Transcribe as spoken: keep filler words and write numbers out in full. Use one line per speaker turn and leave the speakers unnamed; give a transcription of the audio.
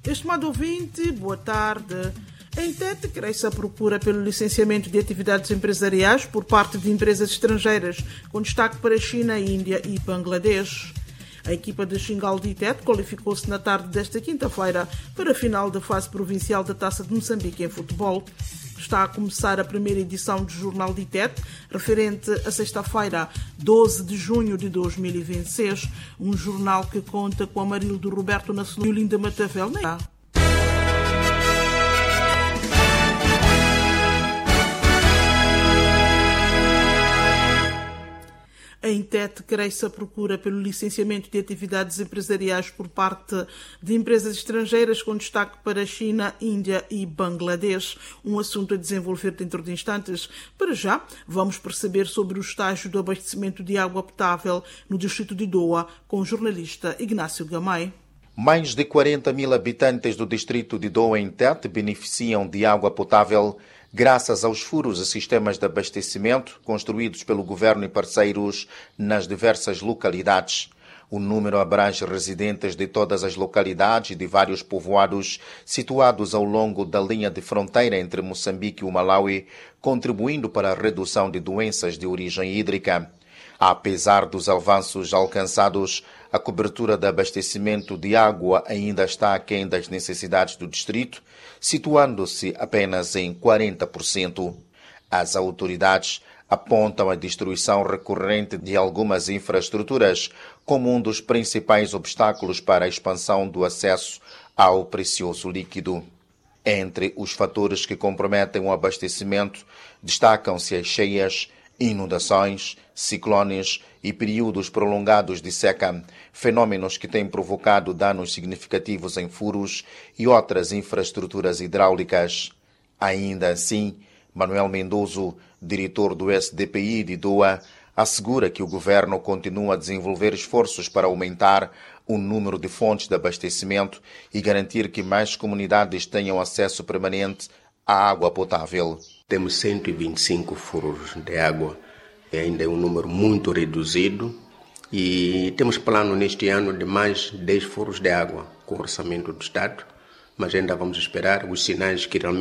Estimado ouvinte, boa tarde. Em Tete, cresce a procura pelo licenciamento de atividades empresariais por parte de empresas estrangeiras, com destaque para a China, Índia e Bangladesh. A equipa de Xingal de Tete qualificou-se na tarde desta quinta-feira para a final da fase provincial da Taça de Moçambique em futebol. Está a começar a primeira edição do Jornal de Tete, referente a sexta-feira, doze de junho de dois mil e vinte e seis, um jornal que conta com Amarildo Roberto na Sonora e Linda Matavel na Em Tete, cresce a procura pelo licenciamento de atividades empresariais por parte de empresas estrangeiras, com destaque para a China, Índia e Bangladesh. Um assunto a desenvolver dentro de instantes. Para já, vamos perceber sobre o estágio do abastecimento de água potável no distrito de Doa, com o jornalista Ignácio Gamay.
Mais de quarenta mil habitantes do distrito de Doa, em Tete, beneficiam de água potável graças aos furos e sistemas de abastecimento construídos pelo governo e parceiros nas diversas localidades. O número abrange residentes de todas as localidades e de vários povoados situados ao longo da linha de fronteira entre Moçambique e o Malawi, contribuindo para a redução de doenças de origem hídrica. Apesar dos avanços alcançados, a cobertura de abastecimento de água ainda está aquém das necessidades do distrito, situando-se apenas em quarenta por cento. As autoridades apontam a destruição recorrente de algumas infraestruturas como um dos principais obstáculos para a expansão do acesso ao precioso líquido. Entre os fatores que comprometem o abastecimento, destacam-se as cheias, inundações, ciclones e períodos prolongados de seca, fenômenos que têm provocado danos significativos em furos e outras infraestruturas hidráulicas. Ainda assim, Manuel Mendozo, diretor do S D P I de Doa, assegura que o governo continua a desenvolver esforços para aumentar o número de fontes de abastecimento e garantir que mais comunidades tenham acesso permanente à água potável.
Temos cento e vinte e cinco furos de água, ainda é um número muito reduzido, e temos plano neste ano de mais dez furos de água com o orçamento do Estado, mas ainda vamos esperar os sinais que realmente